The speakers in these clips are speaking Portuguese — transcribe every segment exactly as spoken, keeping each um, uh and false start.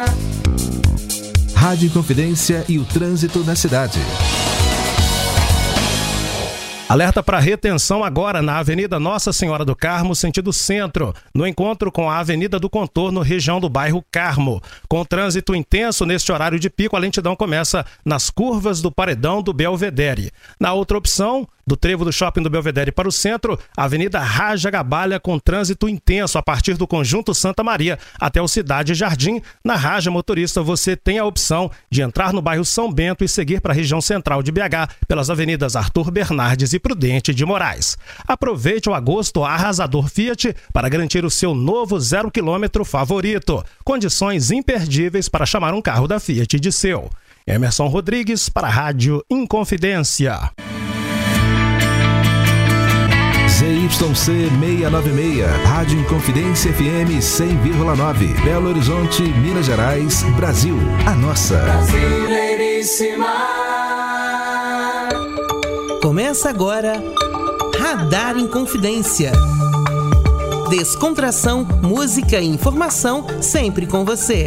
Rádio Inconfidência e o trânsito na cidade. Alerta para retenção agora na Avenida Nossa Senhora do Carmo, sentido centro, no encontro com a Avenida do Contorno, região do bairro Carmo. Com trânsito intenso neste horário de pico, a lentidão começa nas curvas do Paredão do Belvedere. Na outra opção, do trevo do Shopping do Belvedere para o centro, a Avenida Raja Gabalha com trânsito intenso a partir do Conjunto Santa Maria até o Cidade Jardim. Na Raja Motorista, você tem a opção de entrar no bairro São Bento e seguir para a região central de B H pelas avenidas Arthur Bernardes e Prudente de Moraes. Aproveite o agosto arrasador Fiat para garantir o seu novo zero quilômetro favorito. Condições imperdíveis para chamar um carro da Fiat de seu. Emerson Rodrigues para a Rádio Inconfidência. Z Y C seiscentos e noventa e seis, Rádio Inconfidência F M cem vírgula nove, Belo Horizonte, Minas Gerais, Brasil, a nossa. Brasileiríssima. Começa agora Radar Inconfidência. Descontração, música e informação sempre com você.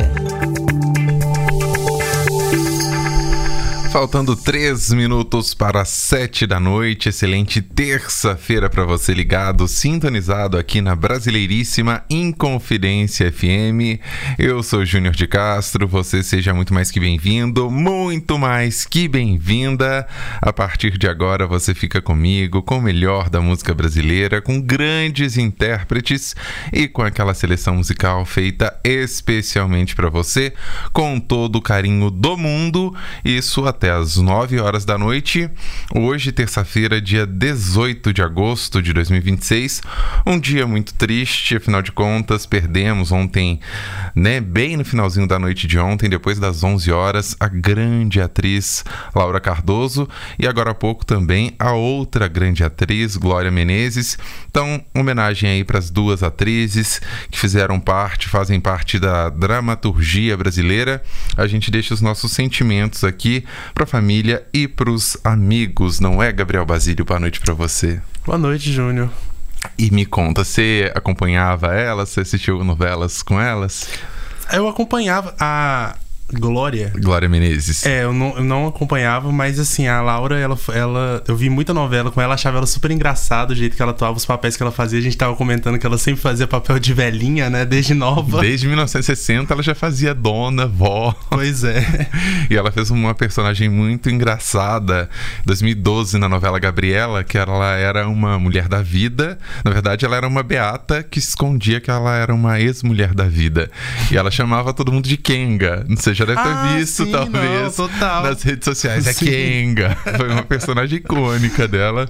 Faltando três minutos para sete da noite, excelente terça-feira para você ligado, sintonizado aqui na Brasileiríssima Inconfidência F M. Eu sou Júnior de Castro, você seja muito mais que bem-vindo, muito mais que bem-vinda. A partir de agora você fica comigo com o melhor da música brasileira, com grandes intérpretes e com aquela seleção musical feita especialmente para você, com todo o carinho do mundo, isso até Até às nove horas da noite, hoje, terça-feira, dia dezoito de agosto de dois mil e vinte e seis, um dia muito triste, afinal de contas, perdemos ontem, né, bem no finalzinho da noite de ontem, depois das onze horas, a grande atriz Laura Cardoso e agora há pouco também a outra grande atriz, Glória Menezes. Então, homenagem aí para as duas atrizes que fizeram parte, fazem parte da dramaturgia brasileira. A gente deixa os nossos sentimentos aqui para a família e para os amigos, não é, Gabriel Basílio? Boa noite para você. Boa noite, Júnior. E me conta, você acompanhava elas? Você assistiu novelas com elas? Eu acompanhava a Glória. Glória Menezes. É, eu não, eu não acompanhava, mas assim, a Laura, ela, ela, eu vi muita novela com ela, achava ela super engraçada, o jeito que ela atuava, os papéis que ela fazia. A gente tava comentando que ela sempre fazia papel de velhinha, né, desde nova. Desde mil novecentos e sessenta ela já fazia dona, vó. Pois é. E ela fez uma personagem muito engraçada em dois mil e doze na novela Gabriela, que ela era uma mulher da vida. Na verdade, ela era uma beata que escondia que ela era uma ex-mulher da vida. E ela chamava todo mundo de Kenga. Não sei, já deve ter ah, visto, sim, talvez, não, total. nas redes sociais. É Sim. Kenga. Foi uma personagem icônica dela.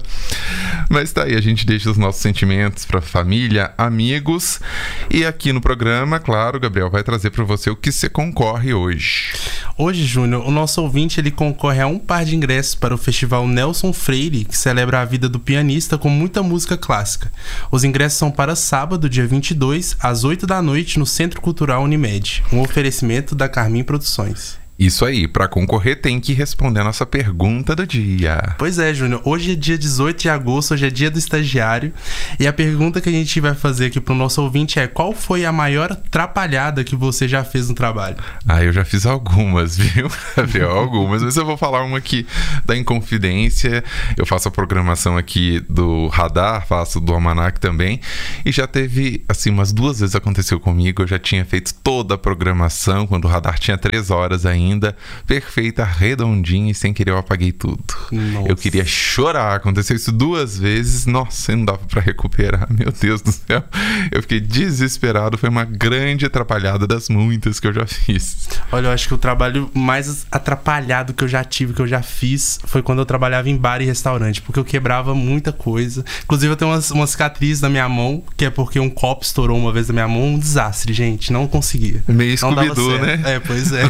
Mas tá aí, a gente deixa os nossos sentimentos pra família, amigos. E aqui no programa, claro, o Gabriel vai trazer pra você o que você concorre hoje. Hoje, Júnior, o nosso ouvinte, ele concorre a um par de ingressos para o Festival Nelson Freire, que celebra a vida do pianista com muita música clássica. Os ingressos são para sábado, dia vinte e dois, às oito da noite, no Centro Cultural Unimed. Um oferecimento da Carmin Produções. Isso aí, para concorrer tem que responder a nossa pergunta do dia. Pois é, Júnior, hoje é dia dezoito de agosto, hoje é dia do estagiário. E a pergunta que a gente vai fazer aqui pro nosso ouvinte é: qual foi a maior atrapalhada que você já fez no trabalho? Ah, eu já fiz algumas, viu, Gabriel? Algumas, mas eu vou falar uma aqui da Inconfidência. Eu faço a programação aqui do Radar, faço do Almanac também. E já teve, assim, umas duas vezes aconteceu comigo. Eu já tinha feito toda a programação, quando o Radar tinha três horas ainda. Ainda perfeita, redondinha, e sem querer eu apaguei tudo. Nossa. Eu queria chorar, aconteceu isso duas vezes, nossa, não dava pra recuperar, meu Deus do céu. Eu fiquei desesperado, foi uma grande atrapalhada das muitas que eu já fiz. Olha, eu acho que o trabalho mais atrapalhado que eu já tive, que eu já fiz, foi quando eu trabalhava em bar e restaurante, porque eu quebrava muita coisa. Inclusive eu tenho uma, uma cicatriz na minha mão, que é porque um copo estourou uma vez na minha mão, um desastre, gente, não conseguia. Meio Scooby-Doo, né? É, pois é.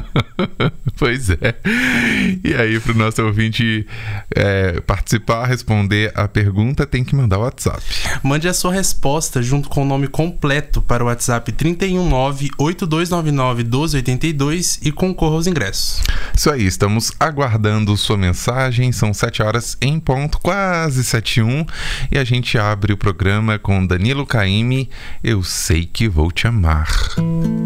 Pois é. E aí, pro nosso ouvinte é, participar, responder a pergunta, tem que mandar o WhatsApp. Mande a sua resposta junto com o nome completo para o WhatsApp trinta e um nove, oito dois nove nove, doze oitenta e dois e concorra aos ingressos. Isso aí, estamos aguardando sua mensagem. São sete horas em ponto, quase sete e um, e a gente abre o programa com Danilo Caymmi, Eu Sei Que Vou Te Amar.